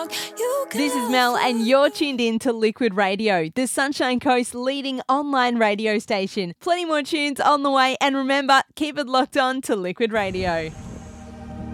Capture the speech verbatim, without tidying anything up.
This is Mel and you're tuned in to Liquid Radio, the Sunshine Coast's leading online radio station. Plenty more tunes on the way, and remember, keep it locked on to Liquid Radio.